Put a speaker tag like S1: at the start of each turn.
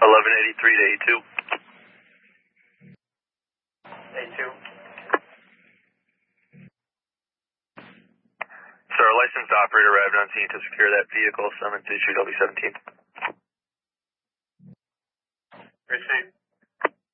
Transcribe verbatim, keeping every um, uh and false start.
S1: eleven eighty-three to A two.
S2: A two.
S1: Sir, our licensed operator arrived on scene to secure that vehicle, summons issue W seventeen.
S2: Receive.